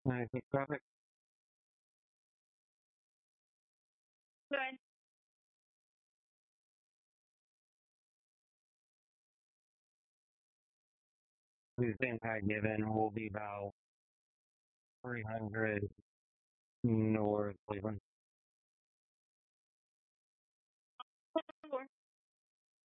I think traffic Good. we think I given will be about 300 north Cleveland.